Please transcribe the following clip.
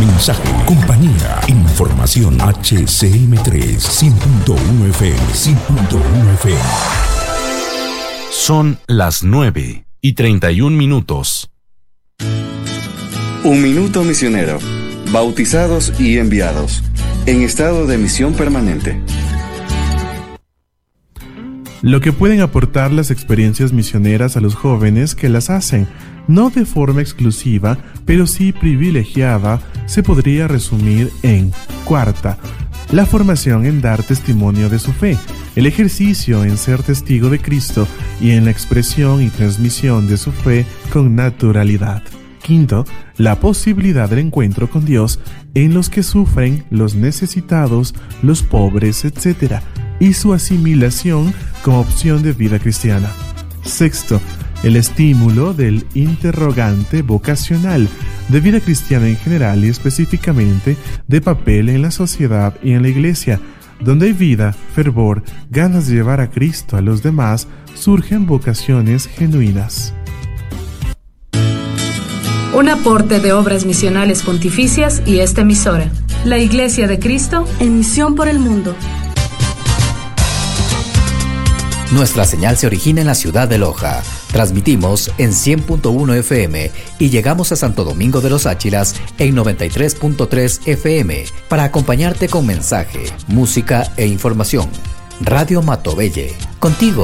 mensaje, compañía, información. HCM3 100.1 FM, 100.1 FM. Son las 9:31. Un minuto misionero. Bautizados y enviados. En estado de misión permanente. Lo que pueden aportar las experiencias misioneras a los jóvenes que las hacen, no de forma exclusiva, pero sí privilegiada, se podría resumir en: cuarta, la formación en dar testimonio de su fe, el ejercicio en ser testigo de Cristo y en la expresión y transmisión de su fe con naturalidad. Quinto, la posibilidad del encuentro con Dios en los que sufren, los necesitados, los pobres, etc., y su asimilación como opción de vida cristiana. Sexto, el estímulo del interrogante vocacional de vida cristiana en general y específicamente de papel en la sociedad y en la iglesia. Donde hay vida, fervor, ganas de llevar a Cristo a los demás, surgen vocaciones genuinas. Un aporte de Obras Misionales Pontificias y esta emisora, la Iglesia de Cristo, en misión por el mundo. Nuestra señal se origina en la ciudad de Loja. Transmitimos en 100.1 FM y llegamos a Santo Domingo de los Áchilas en 93.3 FM para acompañarte con mensaje, música e información. Radio Matobelle, contigo